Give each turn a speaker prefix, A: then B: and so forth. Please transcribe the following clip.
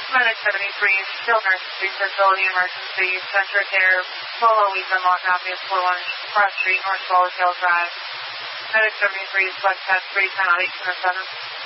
A: Medic 73, Children's Facility Emergency, Center Care, Polo Ethan Lock Obvious 41 Cross Street, North Swallowtail Drive. Medic 73, Flex Test 3, 10 out 1807.